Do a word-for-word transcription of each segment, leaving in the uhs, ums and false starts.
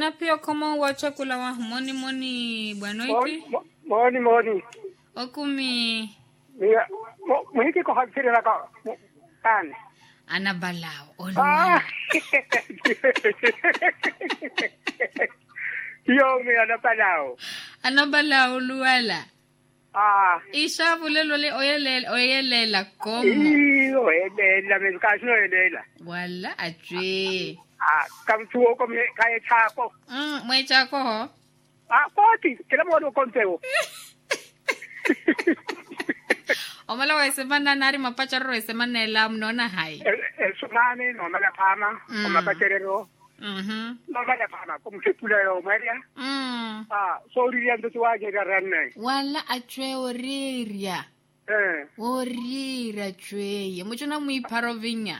Una pia kama wacha kula wa moni moni bwanoiki. Moni moni. Okumi. Mia mwiki ko hakiri la ka. Kan. Ana balao. Ah. Yo me ana balao. Ana balao luala. Ah. Isha bulelo le oyele oyelela komo. Ii oyelela me kaso oyelela. Wala ajwe. Ah, kam tuo ko me kaya chako. Mm, mwe chako ho. Ah, poti, kila modo konteo. Omala wa semana nari mapacha ro semana ela mnona hai. El sumane no mala pama, o mapacherero. Mhm. No mala pama, como se pula o Maria. Mm. Ah, sorry ando tu aje garanne. Wala achwe oriria. Eh. Orira chwe. Muchona muiparovinya.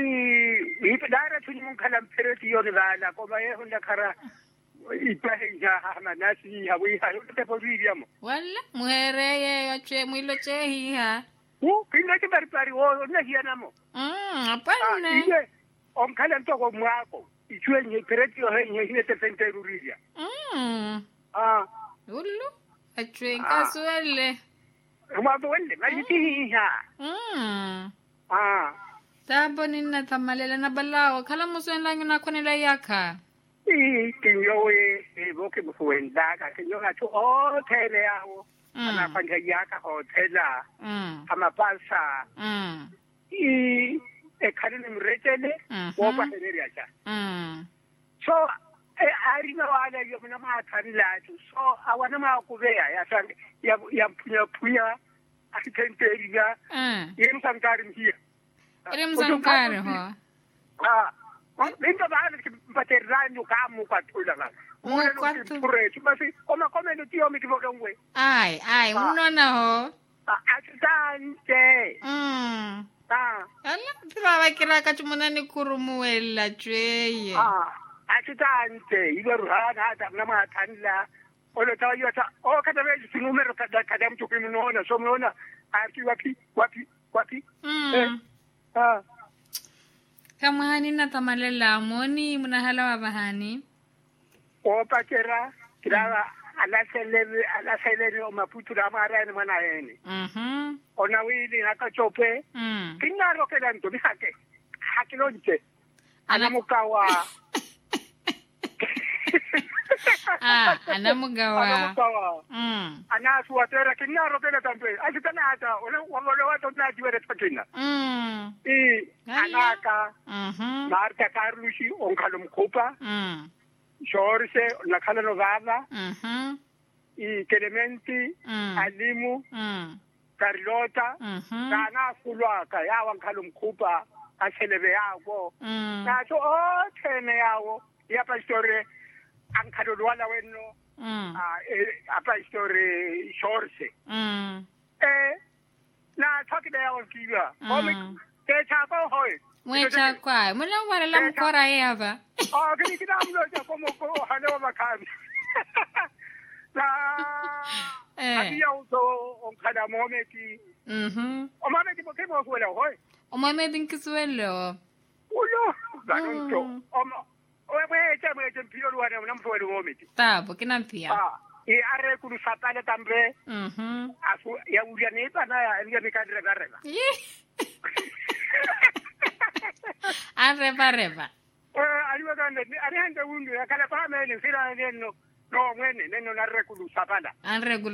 I dara tuni mun kalam pereti yoni bala ko ba yehun da kara ipahinja hama nasi hawi ha te poviria mo. Wala muhere achwe muilo chehi ha. Uh, kinga ke bari pari o na hiana mo. Mm, apane. Ije on kalam to ko mwako. Ichwe ni pereti yo he ni te penteruria. Mm. Ah. Ulu achwe nkasuele. Uma wende majiti ha. Mm. Ah. Tabo nina tamalela na balao kala muswenda ngina konela yaka. I kinyo e e boke mfuenda ka kinyo ga to o tele yawo. Ana panga yaka hotela. Mm. Amapasa. Mm. I e kanene mretele o pa heneria cha. Mm. So e ari na wala yo na ma tanila tu. So awana ma kubeya ya sang ya ya punya punya asitenteriga. Mm. Yen sankarin hiya. Irem sankare ho. Ah, linda bana ki paterranyo kamu kwa tula la. Una no ki pure, basi koma koma no tio mi ki bogongwe. Ai, ai, unona ho. Ah, asante. Mm. Ah. Ala tiva kira ka chumunani kurumuela chweye. Ah, asante. Igo ruhana hata na ma tanla. Olo tawa yota. Oh, kada veji si numero kada kada mtu kiminoona, so mnaona arki wapi wapi wapi. Mm. Ah. Kama hani na tamalela moni munahala wa bahani. O pakera kira ala selebe ala selebe o maputu da mara ni mana yeni. Mhm. Ona wili nakachope. Mm. Kinaro kela nto bihake. Hakilonte. Ana mukawa. Ah, ana mugawa. Ana mukawa. Mm. Ana suatera kinaro kela tambe. Asitana hata ona wamole watu na jiwere pakina. Mm. I anaka. Mhm. Marta Carlusi onkalo mkopa. Mm. Shorse nakala novava. Mhm. I Clementi, Mm. Alimu, Mm. Carlota. Mhm. Kana kulwaka yawa nkalo mkhupa aselebe yako. Mm. Nacho o tene yawo ya pastore ankalo lwala weno. Mm. Ah e apastore shorse. Mm. Eh na thakide yawo kiwa. Omi te chako hoy. Mwecha kwa, mula wala la mkora yava. Oh, kini kita mlo cha komo ko halewa makami. Na Eh. abiya uto onkada mometi. Mhm. O mometi bo kemo ko la hoy. O mame dinkisuelo. Uyo, ganunto. Omo owe we cha mwe cha mpiro lwana na mtu wa mometi. Tabo kinampia. Ah, e are kulu sapale tambe. Mhm. Asu ya ulia nipa na ya ndia mikadre garela. Arreba reba. Eh, aliwa ganda, ari handa undu ya kala pa mele sira neno. No mwene neno na rekulu sapala. Anregula